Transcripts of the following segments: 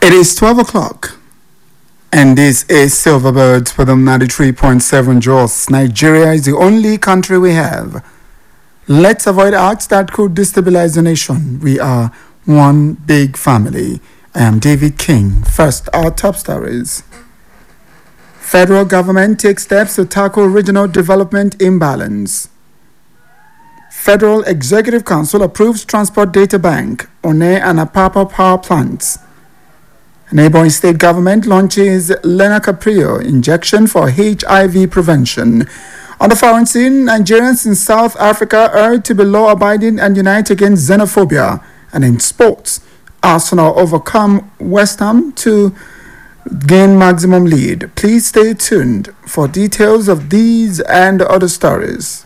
It is 12 o'clock, and this is Silverbird with 93.7 Jaws. Nigeria is the only country we have. Let's avoid acts that could destabilize the nation. We are one big family. I am David King. First, our top stories. Federal government takes steps to tackle regional development imbalance. Federal Executive Council approves Transport Data Bank, One and Apapa power plants. Neighboring state government launches Lenacaprio injection for HIV prevention. On the foreign scene, Nigerians in South Africa urged to be law-abiding and unite against xenophobia. And in sports, Arsenal overcome West Ham to gain maximum lead. Please stay tuned for details of these and other stories.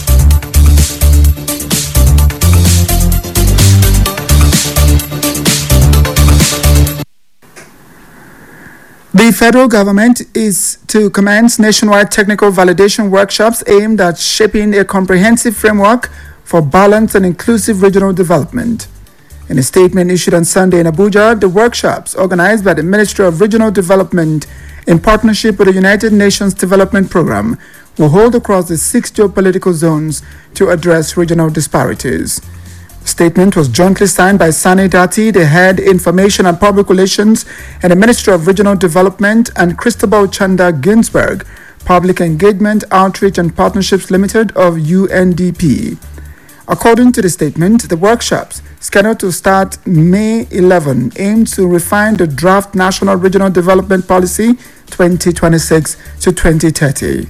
The federal government is to commence nationwide technical validation workshops aimed at shaping a comprehensive framework for balanced and inclusive regional development. In a statement issued on Sunday in Abuja, the workshops, organized by the Ministry of Regional Development in partnership with the United Nations Development Programme, will hold across the 6 geopolitical zones to address regional disparities. The statement was jointly signed by Sani Dati, the Head Information and Public Relations in the Ministry of Regional Development, and Christabel Chanda Ginsberg, Public Engagement, Outreach and Partnerships Limited of UNDP. According to the statement, the workshops, scheduled to start May 11, aim to refine the draft National Regional Development Policy 2026 to 2030.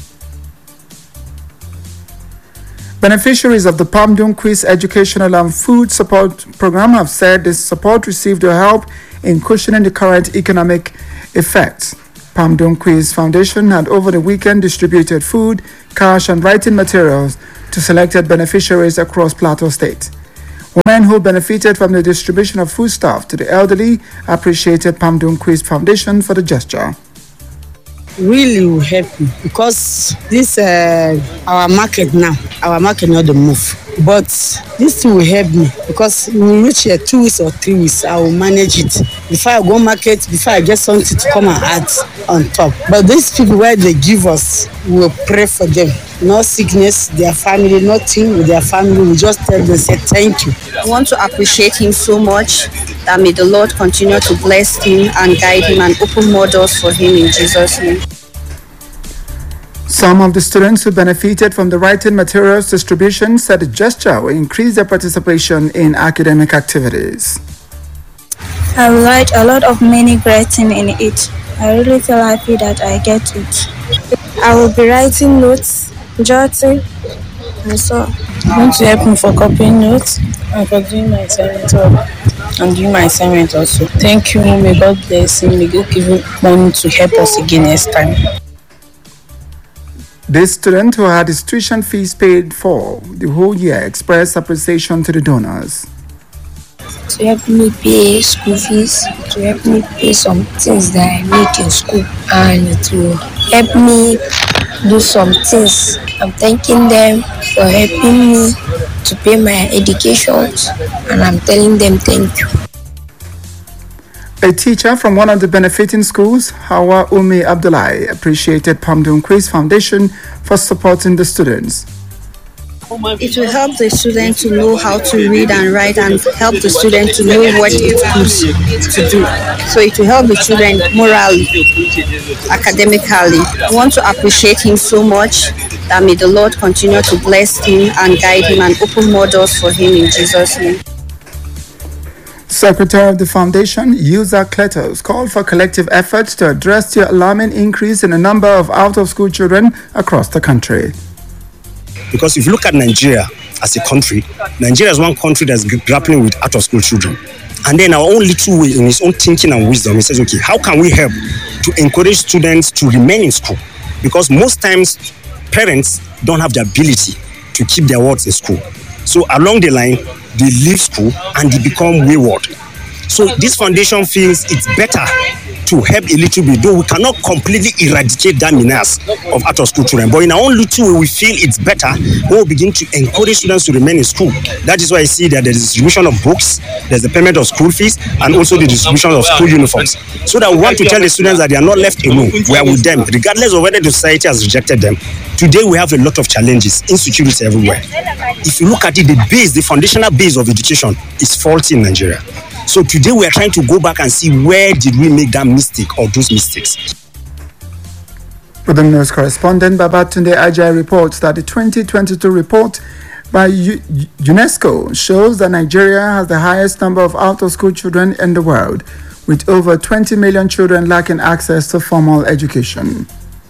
Beneficiaries of the Palm Dome Quiz Educational and Food Support Program have said this support received will help in cushioning the current economic effects. Palm Dome Quiz Foundation had over the weekend distributed food, cash, and writing materials to selected beneficiaries across Plateau State. Women who benefited from the distribution of foodstuff to the elderly appreciated Palm Dome Quiz Foundation for the gesture. Really will help me because this our market not the move, but this thing will help me because we reach here 2 weeks or 3 weeks I will manage it before I go market, before I get something to come and add on top. But these people where they give us, we will pray for them. No sickness, their family, nothing with their family. We just tell them, say thank you. I want to appreciate him so much. That may the Lord continue to bless him and guide him and open more doors for him in Jesus' name. Some of the students who benefited from the writing materials distribution said the gesture will increase their participation in academic activities. I write a lot of many great things in it. I really feel happy that I get it. I will be writing notes, jotting, and so I want to help me for copying notes and for doing my assignment and doing my assignment also. Thank you, may God bless him. May God give him money to help us again next time. This student who had his tuition fees paid for the whole year expressed appreciation to the donors. To help me pay school fees, to help me pay some things that I need in school, and to help me do some things. I'm thanking them for helping me to pay my education, and I'm telling them thank you. A teacher from one of the benefiting schools, Hawa Umi Abdullahi, appreciated Palm Dome Quiz Foundation for supporting the students. It will help the student to know how to read and write and help the student to know what it's good to do. So it will help the children morally, academically. I want to appreciate him so much. That may the Lord continue to bless him and guide him and open more doors for him in Jesus' name. Secretary of the Foundation, Yusa Kletos, called for collective efforts to address the alarming increase in the number of out-of-school children across the country. Because if you look at Nigeria as a country, Nigeria is one country that's grappling with out-of-school children. And then our own little way, in his own thinking and wisdom, he says, okay, how can we help to encourage students to remain in school? Because most times, parents don't have the ability to keep their words in school. So along the line, they leave school and they become wayward. So this foundation feels it's better to help a little bit, though we cannot completely eradicate that menace of out of school children. But in our own little way, we feel it's better when we begin to encourage students to remain in school. That is why I see that there's the distribution of books, there's the payment of school fees, and also the distribution of school uniforms. So that we want to tell the students that they are not left alone. We are with them, regardless of whether the society has rejected them. Today we have a lot of challenges, insecurity everywhere. If you look at it, the foundational base of education is faulty in Nigeria. So today we are trying to go back and see where did we make that mistake or those mistakes. With the news correspondent Babatunde Ajay reports that the 2022 report by UNESCO shows that Nigeria has the highest number of out-of-school children in the world, with over 20 million children lacking access to formal education.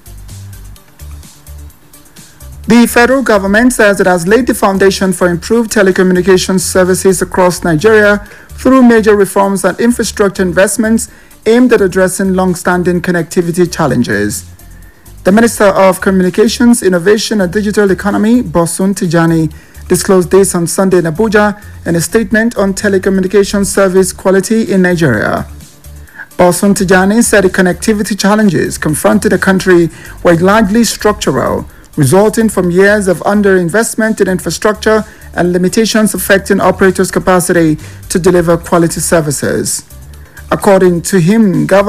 The federal government says it has laid the foundation for improved telecommunications services across Nigeria through major reforms and infrastructure investments aimed at addressing long-standing connectivity challenges. The Minister of Communications, Innovation and Digital Economy, Bosun Tijani, disclosed this on Sunday in Abuja in a statement on telecommunications service quality in Nigeria. Bosun Tijani said the connectivity challenges confronted the country were largely structural, resulting from years of underinvestment in infrastructure and limitations affecting operators' capacity to deliver quality services. According to him, government